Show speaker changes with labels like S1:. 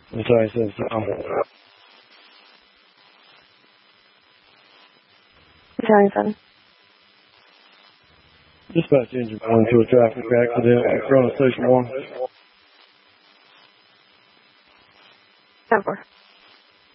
S1: I'm sorry, says
S2: Italian 7.
S1: Dispatch engine 1 to a traffic accident at Corona Station 1.
S2: 10-4.